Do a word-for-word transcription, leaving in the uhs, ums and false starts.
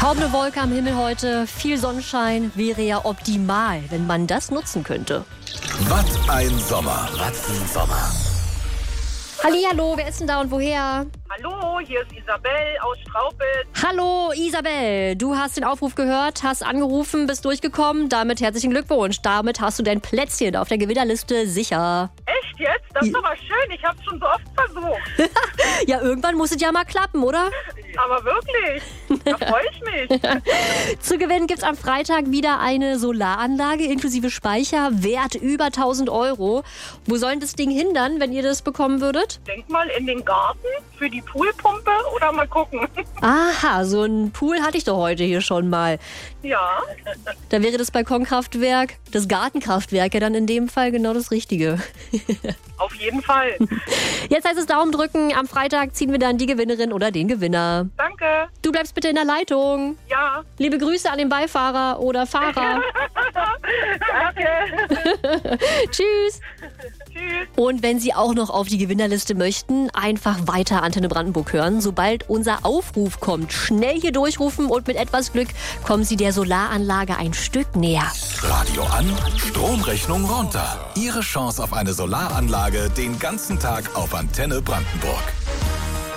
Kaum eine Wolke am Himmel heute, viel Sonnenschein wäre ja optimal, wenn man das nutzen könnte. Was ein Sommer, was ein Sommer. Hallihallo, wer ist denn da und woher? Hallo, hier ist Isabel aus Straubitz. Hallo Isabel, du hast den Aufruf gehört, hast angerufen, bist durchgekommen. Damit herzlichen Glückwunsch. Damit hast du dein Plätzchen auf der Gewinnerliste sicher. Echt jetzt? Das ist aber schön. Ich habe es schon so oft versucht. Ja, irgendwann muss es ja mal klappen, oder? Aber wirklich, da freue ich mich. Zu gewinnen gibt's am Freitag wieder eine Solaranlage inklusive Speicher, Wert über tausend Euro. Wo soll denn das Ding hindern, wenn ihr das bekommen würdet? Denk mal in den Garten für die Poolpumpe oder mal gucken. Aha, so ein Pool hatte ich doch heute hier schon mal. Ja. Da wäre das Balkonkraftwerk, das Gartenkraftwerk ja dann in dem Fall genau das Richtige. Auf jeden Fall. Jetzt heißt es Daumen drücken. Am Freitag ziehen wir dann die Gewinnerin oder den Gewinner. Danke. Du bleibst bitte in der Leitung. Ja. Liebe Grüße an den Beifahrer oder Fahrer. Danke. Tschüss. Tschüss. Und wenn Sie auch noch auf die Gewinnerliste möchten, einfach weiter Antenne Brandenburg hören. Sobald unser Aufruf kommt, schnell hier durchrufen und mit etwas Glück kommen Sie der Solaranlage ein Stück näher. Radio an, Stromrechnung runter. Ihre Chance auf eine Solaranlage den ganzen Tag auf Antenne Brandenburg.